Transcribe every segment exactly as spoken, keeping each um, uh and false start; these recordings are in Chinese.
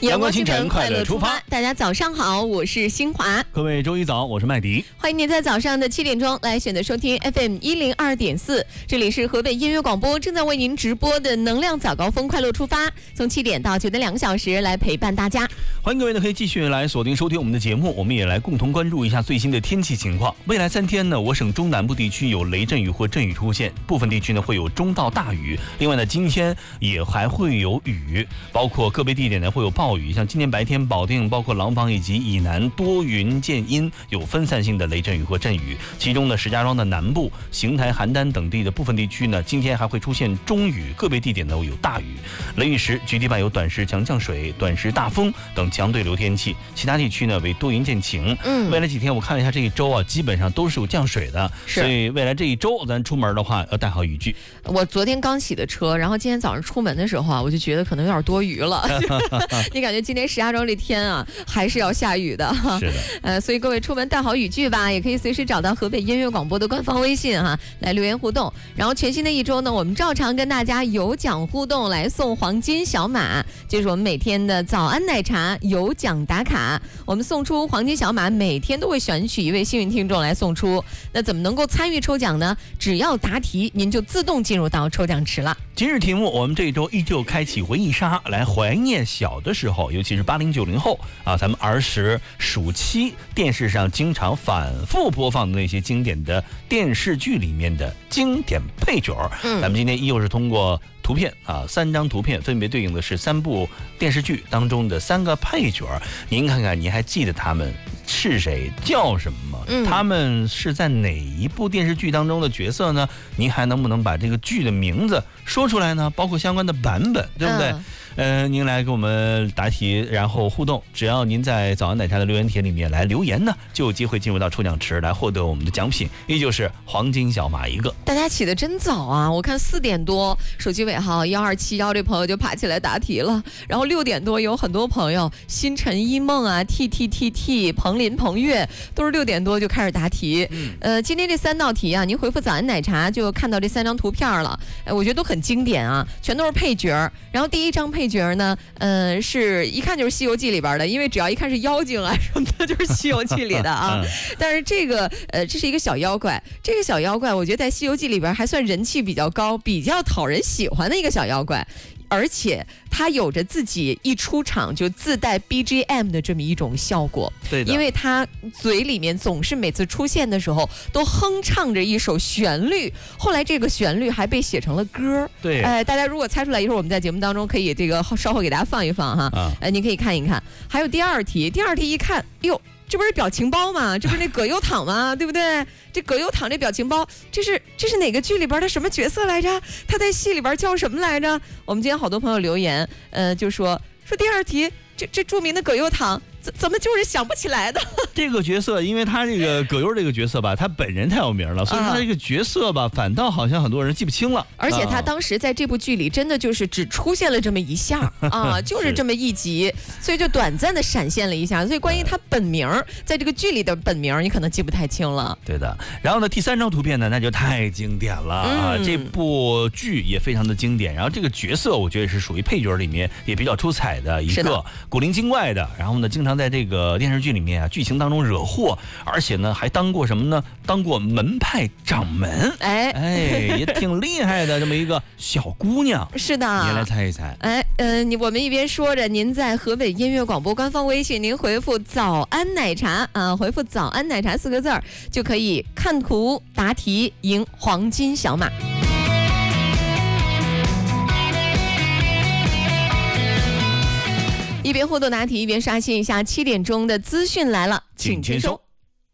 阳光清晨，快乐出发。 大家早上好，我是新华。 各位周一早，我是麦迪。 欢迎您在早上的七点钟来选择收听 F M 一零二点四，这里是河北音乐广播正在为您直播的能量早高峰，快乐出发，从七点到九点两个小时来陪伴大家。 欢迎各位呢，可以继续来锁定收听我们的节目，我们也来共同关注一下最新的天气情况。未来三天呢，我省中南部地区有雷阵雨或阵雨出现，部分地区呢会有中到大雨。另外呢，今天也还会有雨，包括个别地点呢会有暴雨，像今天白天保定、包括廊坊以及以南多云见阴，有分散性的雷阵雨或阵雨。其中呢，石家庄的南部、邢台、邯郸等地的部分地区呢，今天还会出现中雨，个别地点呢有大雨。雷雨时，局地伴有短时强降水、短时大风等强对流天气。其他地区呢为多云见晴。嗯，未来几天我看了一下这一周啊，基本上都是有降水的，所以未来这一周咱出门的话要带好雨具。 我昨天刚洗的车，然后今天早上出门的时候啊，我就觉得可能有点多余了。你感觉今天石家庄这天啊，还是要下雨的。 是的， 呃，所以各位出门带好雨具吧，也可以随时找到河北音乐广播的官方微信哈、啊，来留言互动。然后全新的一周呢，我们照常跟大家有奖互动，来送黄金小马，就是我们每天的早安奶茶有奖打卡。我们送出黄金小马，每天都会选取一位幸运听众来送出。那怎么能够参与抽奖呢？只要答题，您就自动进入到抽奖池了。 今日题目，我们这一周依旧开启回忆杀，来怀念小的时候，尤其是八零九零后啊，咱们儿时暑期电视上经常反复播放的那些经典的电视剧里面的经典配角。嗯，咱们今天依旧是通过图片啊，三张图片分别对应的是三部电视剧当中的三个配角。您看看，您还记得他们是谁，叫什么吗？嗯，他们是在哪一部电视剧当中的角色呢？您还能不能把这个剧的名字说出来呢？包括相关的版本，对不对？嗯呃，您来给我们答题，然后互动。只要您在早安奶茶的留言帖里面来留言呢，就有机会进入到抽奖池，来获得我们的奖品，依旧是黄金小马一个。 大家起得真早啊！我看四点多，手机尾号幺二七幺这朋友就爬起来答题了。然后六点多有很多朋友，星辰一梦啊 ，T T T T， 彭林、彭越，都是六点多就开始答题。嗯，呃，今天这三道题啊，您回复早安奶茶就看到这三张图片了。呃，我觉得都很经典啊，全都是配角。然后第一张配。配角呢，呃，是一看就是《西游记》里边的，因为只要一看是妖精啊什么的，就是《西游记》里的啊。但是这个，呃，这是一个小妖怪，这个小妖怪，我觉得在《西游记》里边还算人气比较高、比较讨人喜欢的一个小妖怪。而且他有着自己一出场就自带 B G M 的这么一种效果， 对的， 因为他嘴里面总是每次出现的时候都哼唱着一首旋律，后来这个旋律还被写成了歌。 对， 哎、呃，大家如果猜出来，一会儿我们在节目当中可以这个稍后给大家放一放哈，啊、呃，您可以看一看。还有第二题，第二题一看，哟。这不是表情包吗？这不是那葛优躺吗？对不对？这葛优躺这表情包，这是这是哪个剧里边的什么角色来着？他在戏里边叫什么来着？我们今天好多朋友留言，呃，就说说第二题，这这著名的葛优躺。怎怎么就是想不起来的？ 这个角色，因为他这个葛优这个角色吧，他本人太有名了，所以他这个角色吧，反倒好像很多人记不清了。 而且他当时在这部剧里真的就是只出现了这么一下啊，就是这么一集，所以就短暂的闪现了一下。所以关于他本名，在这个剧里的本名，你可能记不太清了。 对的。然后呢，第三张图片呢，那就太经典了啊！嗯、这部剧也非常的经典。然后这个角色，我觉得是属于配角里面也比较出彩的一个，古灵精怪的。然后呢，经常在这个电视剧里面啊，剧情当中惹祸，而且呢还当过什么呢？当过门派掌门，哎哎，也挺厉害的这么一个小姑娘。 是的， 您来猜一猜。 哎，呃，你我们一边说着，您在河北音乐广播官方微信，您回复“早安奶茶”啊，回复“早安奶茶”四个字儿，就可以看图答题，赢黄金小马。一边互动答题，一边刷新一下七点钟的资讯来了，请接收。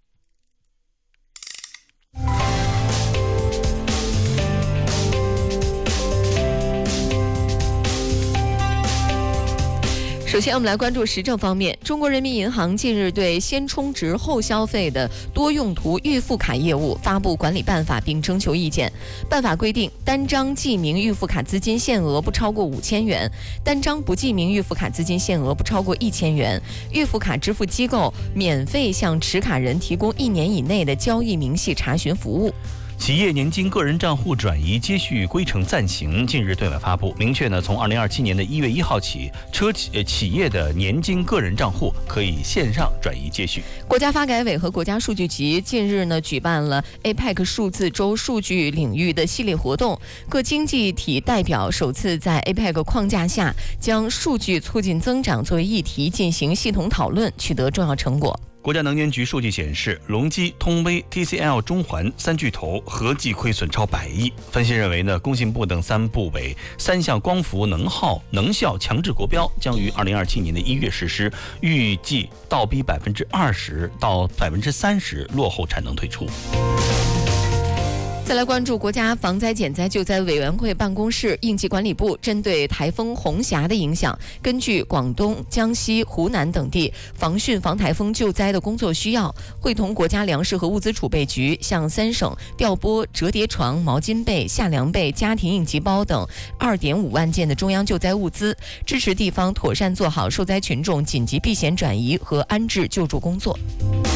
首先我们来关注时政方面，中国人民银行近日对先充值后消费的多用途预付卡业务发布管理办法并征求意见。办法规定，单张记名预付卡资金限额不超过五千元，单张不记名预付卡资金限额不超过一千元。预付卡支付机构免费向持卡人提供一年以内的交易明细查询服务。 企业年金个人账户转移接续规程暂行近日对外发布，明确呢，从二零二七年的一月一号起，车企、呃、企业的年金个人账户可以线上转移接续。 国家发改委和国家数据局近日呢举办了 A P E C 数字周数据领域的系列活动，各经济体代表首次在 A P E C 框架下将数据促进增长作为议题进行系统讨论，取得重要成果。 国家能源局数据显示，隆基、通威、T C L、中环三巨头合计亏损超百亿。分析认为呢，工信部等三部委三项光伏能耗能效强制国标将于二零二七年的一月实施，预计倒逼百分之二十到百分之三十落后产能退出。 再来关注国家防灾减灾救灾委员会办公室应急管理部针对台风红霞的影响，根据广东、江西、湖南等地防汛防台风救灾的工作需要，会同国家粮食和物资储备局向三省调拨折叠床、毛巾被、夏凉被、家庭应急包等二点五万件的中央救灾物资，支持地方妥善做好受灾群众紧急避险转移和安置救助工作。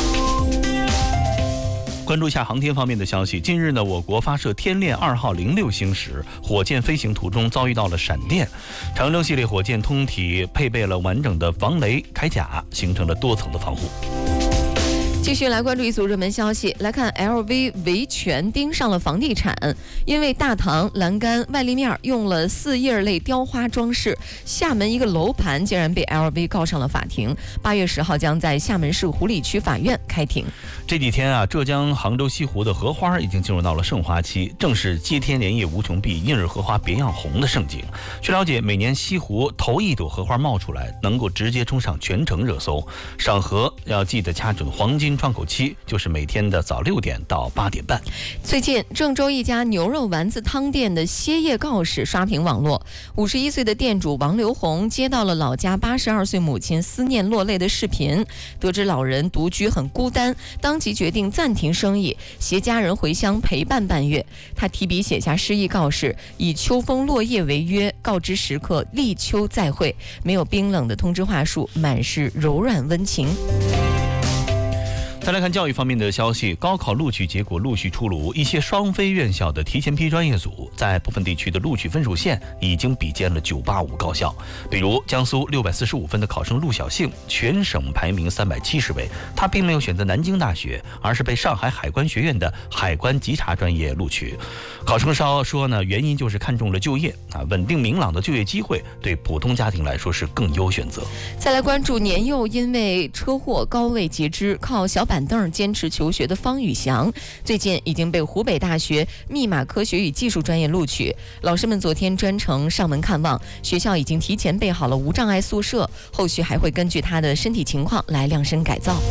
关注一下航天方面的消息。近日呢，我国发射天链二号零六星时，火箭飞行途中遭遇到了闪电。长征系列火箭通体配备了完整的防雷铠甲，形成了多层的防护。 继续来关注一组热门消息，来看 L V 维权盯上了房地产，因为大堂、栏杆、外立面用了四叶类雕花装饰，厦门一个楼盘竟然被 L V 告上了法庭。八月十号将在厦门市湖里区法院开庭。 这几天啊，浙江杭州西湖的荷花已经进入到了盛花期，正是接天莲叶无穷碧，映日荷花别样红的盛景。据了解，每年西湖头一朵荷花冒出来，能够直接冲上全城热搜。赏荷要记得掐准黄金窗口期，就是每天的早六点到八点半。 最近，郑州一家牛肉丸子汤店的歇业告示刷屏网络。五十一岁的店主王刘红接到了老家八十二岁母亲思念落泪的视频，得知老人独居很孤单，当即决定暂停生意，携家人回乡陪伴半月。他提笔写下失意告示，以秋风落叶为约，告知食客立秋再会，没有冰冷的通知话术，满是柔软温情。 再来看教育方面的消息，高考录取结果陆续出炉，一些双非院校的提前批专业组在部分地区的录取分数线已经比肩了九八五高校。比如江苏六百四十五分的考生陆小幸，全省排名三百七十位，他并没有选择南京大学，而是被上海海关学院的海关稽查专业录取。考生稍说呢，原因就是看中了就业啊，稳定明朗的就业机会对普通家庭来说是更优选择。 再来关注年幼因为车祸高位截肢，靠小板凳坚持求学的方宇翔，最近已经被湖北大学密码科学与技术专业录取。老师们昨天专程上门看望，学校已经提前备好了无障碍宿舍，后续还会根据他的身体情况来量身改造。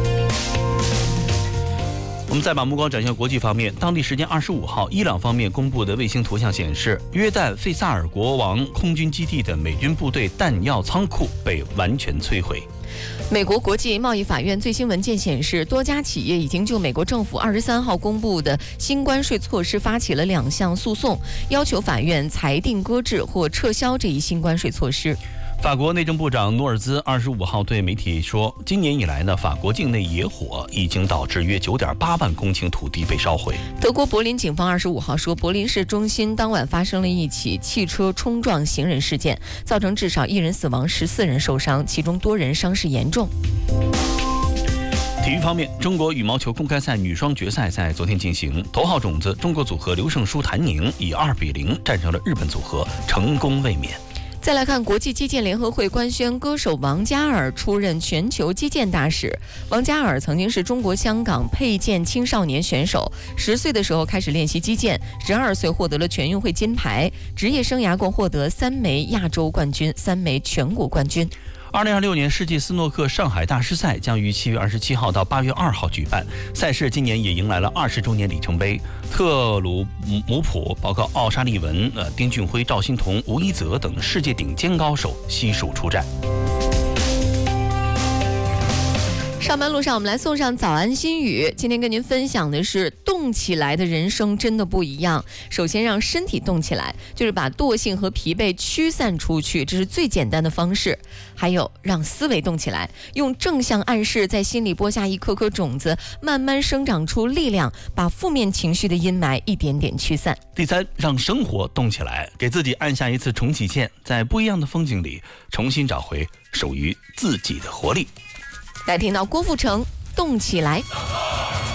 我们再把目光转向国际方面，当地时间二十五号，伊朗方面公布的卫星图像显示，约旦费萨尔国王空军基地的美军部队弹药仓库被完全摧毁。 美国国际贸易法院最新文件显示，多家企业已经就美国政府二十三号公布的新关税措施发起了两项诉讼，要求法院裁定搁置或撤销这一新关税措施。 法国内政部长诺尔兹二十五号对媒体说，今年以来呢，法国境内野火已经导致约九点八万公顷土地被烧毁。 德国柏林警方二十五号说，柏林市中心当晚发生了一起汽车冲撞行人事件，造成至少一人死亡，十四人受伤，其中多人伤势严重。 体育方面，中国羽毛球公开赛女双决赛在昨天进行，头号种子中国组合刘胜书、谭宁以二比零战胜了日本组合，成功卫冕。 再来看国际击剑联合会官宣歌手王嘉尔出任全球击剑大使。王嘉尔曾经是中国香港佩剑青少年选手，十岁的时候开始练习击剑，十二岁获得了全运会金牌，职业生涯共获得三枚亚洲冠军、三枚全国冠军。 二零二六年世界斯诺克上海大师赛将于七月二十七号到八月二号举办，赛事今年也迎来了二十周年里程碑。特鲁姆普，包括奥沙利文、呃丁俊晖、赵欣彤、吴一泽等世界顶尖高手悉数出战。 上班路上，我们来送上早安心语。今天跟您分享的是，动起来的人生真的不一样。首先让身体动起来，就是把惰性和疲惫驱散出去，这是最简单的方式。还有让思维动起来，用正向暗示在心里播下一颗颗种子，慢慢生长出力量，把负面情绪的阴霾一点点驱散。 第三，让生活动起来，给自己按下一次重启键，在不一样的风景里重新找回属于自己的活力。 来听到郭富城动起来。